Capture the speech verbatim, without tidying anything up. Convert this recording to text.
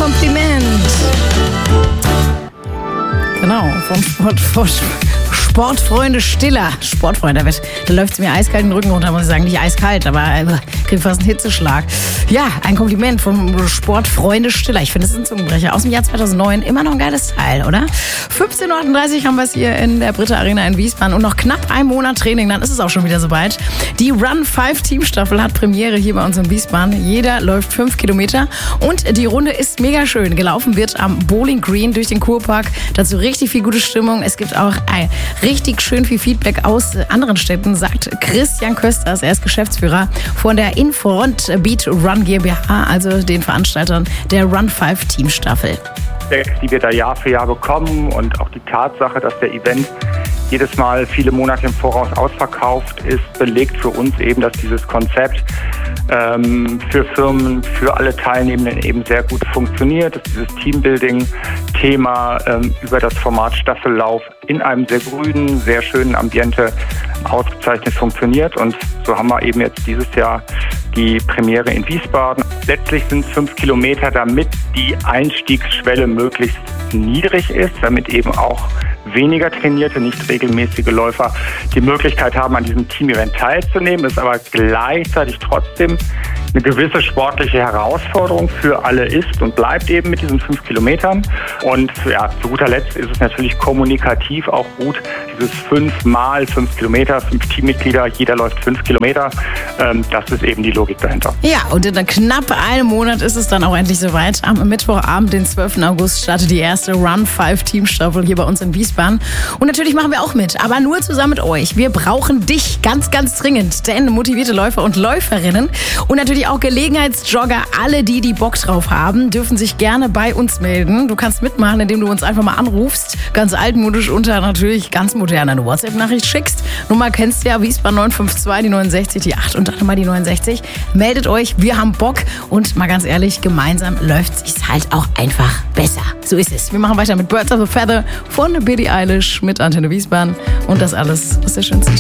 Kompliment. Genau, vom Sport, vom Sportfreunde Stiller. Sportfreunde, da, da läuft es mir eiskalt den Rücken runter, muss ich sagen. Nicht eiskalt, aber äh, kriegt fast einen Hitzeschlag. Ja, ein Kompliment vom Sportfreunde Stiller. Ich finde, das ist ein Zungenbrecher. Aus dem Jahr zweitausendneun. Immer noch ein geiles Teil, oder? fünfzehn Uhr achtunddreißig haben wir es hier in der Britta Arena in Wiesbaden. Und noch knapp ein Monat Training, dann ist es auch schon wieder soweit. Die Run fünf Teamstaffel hat Premiere hier bei uns in Wiesbaden. Jeder läuft fünf Kilometer. Und die Runde ist mega schön. Gelaufen wird am Bowling Green durch den Kurpark. Dazu richtig viel gute Stimmung. Es gibt auch ein richtig schön viel Feedback aus anderen Städten, sagt Christian Kösters. Er ist Geschäftsführer von der Infront Beat Run GmbH, also den Veranstaltern der Run fünf Teamstaffel. Die wir da Jahr für Jahr bekommen und auch die Tatsache, dass der Event jedes Mal viele Monate im Voraus ausverkauft ist, belegt für uns eben, dass dieses Konzept ähm, für Firmen, für alle Teilnehmenden eben sehr gut funktioniert, dass dieses Teambuilding-Thema ähm, über das Format Staffellauf in einem sehr grünen, sehr schönen Ambiente ausgezeichnet funktioniert. Und so haben wir eben jetzt dieses Jahr die Premiere in Wiesbaden. Letztlich sind es fünf Kilometer, damit die Einstiegsschwelle möglichst niedrig ist, damit eben auch weniger trainierte, nicht regelmäßige Läufer die Möglichkeit haben, an diesem Team-Event teilzunehmen, es aber gleichzeitig trotzdem eine gewisse sportliche Herausforderung für alle ist und bleibt eben mit diesen fünf Kilometern. Und ja, zu guter Letzt ist es natürlich kommunikativ auch gut, dieses fünf mal fünf Kilometer, fünf Teammitglieder, jeder läuft fünf Kilometer. Ähm, das ist eben die Logik dahinter. Ja, und in knapp einem Monat ist es dann auch endlich soweit. Am Mittwochabend, den zwölften August, startet die erste Run fünf Teamstaffel hier bei uns in Wiesbaden. Und natürlich machen wir auch mit, aber nur zusammen mit euch. Wir brauchen dich ganz, ganz dringend, denn motivierte Läufer und Läuferinnen und natürlich auch Gelegenheitsjogger, alle, die die Bock drauf haben, dürfen sich gerne bei uns melden. Du kannst mitmachen, indem du uns einfach mal anrufst, ganz altmodisch unter natürlich ganz modern eine WhatsApp-Nachricht schickst. Nummer kennst du ja, Wiesbaden neun fünf zwei, die neunundsechzig, die acht und dann mal die neunundsechzig. Meldet euch, wir haben Bock und mal ganz ehrlich, gemeinsam läuft es sich halt auch einfach besser. So ist es. Wir machen weiter mit Birds of a Feather von Billie Eilish mit Antenne Wiesbaden und das alles ist der schönste